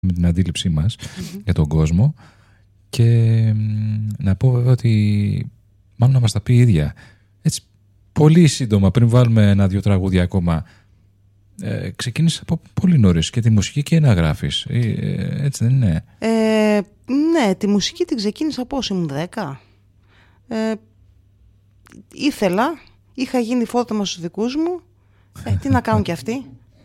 με την αντίληψή μας για τον κόσμο. Και να πω βέβαια ότι μάλλον να μας τα πει η ίδια. Έτσι, πολύ σύντομα, πριν βάλουμε 1-2 τραγούδια ακόμα, ξεκίνησε από πολύ νωρίς και τη μουσική και να γράφεις. Έτσι δεν είναι? Ναι, τη μουσική την ξεκίνησα πώς, ήμουν 10. Είχα γίνει φώτομα στους δικούς μου. Τι να κάνουν κι αυτοί.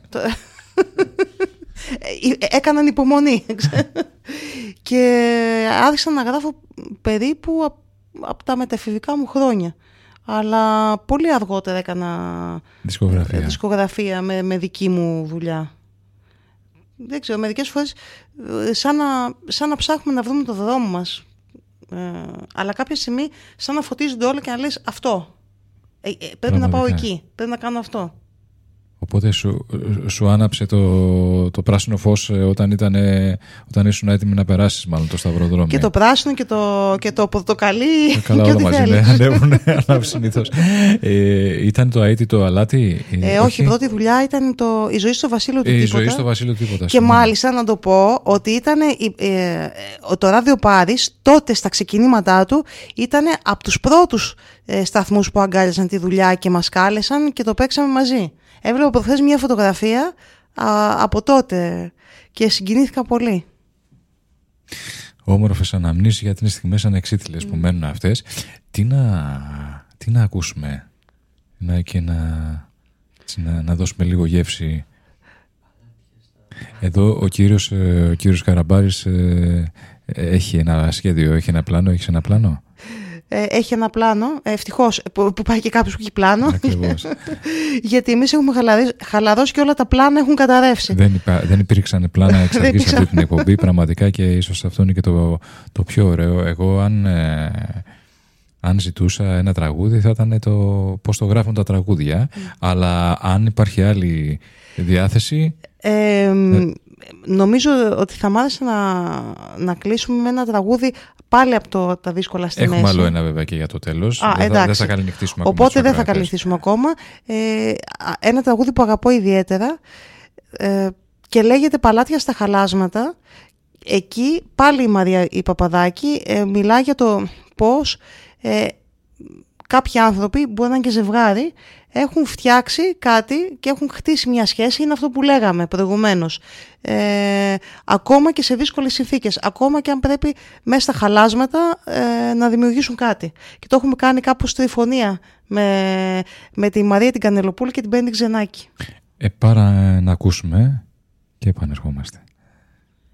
Έκαναν υπομονή. Και άρχισα να γράφω περίπου από τα μεταφηβικά μου χρόνια. Αλλά πολύ αργότερα έκανα δισκογραφία με δική μου δουλειά. Δεν ξέρω, μερικές φορές σαν να ψάχνουμε να βρούμε το δρόμο μας. Αλλά κάποια στιγμή σαν να φωτίζονται όλα και να λες αυτό. Πρέπει να πάω εκεί, πρέπει να κάνω αυτό. Οπότε σου άναψε το πράσινο φως όταν ήσουν έτοιμη να περάσεις μάλλον το σταυροδρόμι. Και το πράσινο και το πορτοκαλί. Καλά, όλα μαζί, ναι, ανέβουν συνήθως. Ήταν το αίτητο αλάτι? Όχι, η πρώτη δουλειά ήταν η ζωή στο Βασίλειο του Τίποτα. Η ζωή στο Βασίλειο του Τίποτα. Και μάλιστα να το πω ότι ήταν το Ράδιο Πάρις τότε στα ξεκινήματά του ήταν από τους πρώτους σταθμούς που αγκάλιασαν τη δουλειά και μας κάλεσαν και το παίξαμε μαζί. Έβλεπα προχθές μια φωτογραφία από τότε και συγκινήθηκα πολύ. Όμορφες αναμνήσεις, γιατί είναι στιγμές ανεξίτηλες που μένουν αυτές. Τι να ακούσουμε και να δώσουμε λίγο γεύση. Εδώ ο κύριος Καραμπάρης έχει ένα σχέδιο, έχει ένα πλάνο. Έχεις ένα πλάνο? Έχει ένα πλάνο, ευτυχώς που πάει και κάποιος που έχει πλάνο. Γιατί εμείς έχουμε χαλαρώσει και όλα τα πλάνα έχουν καταρρεύσει. Δεν υπήρξαν πλάνα εξ αρχής αυτή την εκπομπή πραγματικά, και ίσως αυτό είναι και το πιο ωραίο. Εγώ αν ζητούσα ένα τραγούδι θα ήταν πώς το γράφουν τα τραγούδια, αλλά αν υπάρχει άλλη διάθεση... Νομίζω ότι θα μ' άρεσε να κλείσουμε με ένα τραγούδι πάλι από τα δύσκολα στη μέση. Έχουμε άλλο ένα βέβαια και για το τέλος. Δεν θα καληνυχτήσουμε ακόμα. Οπότε δεν θα καληνυχτήσουμε ακόμα. Ένα τραγούδι που αγαπώ ιδιαίτερα και λέγεται «Παλάτια στα χαλάσματα». Εκεί πάλι η Μαρία η Παπαδάκη μιλά για το πώς κάποιοι άνθρωποι, μπορεί να είναι και ζευγάρι, έχουν φτιάξει κάτι και έχουν χτίσει μια σχέση. Είναι αυτό που λέγαμε προηγουμένως. Ακόμα και σε δύσκολες συνθήκες. Ακόμα και αν πρέπει μέσα στα χαλάσματα να δημιουργήσουν κάτι. Και το έχουμε κάνει κάπως τριφωνία με τη Μαρία την Κανελοπούλη και την Πέννη Ξενάκη. Πάρα να ακούσουμε και επανερχόμαστε.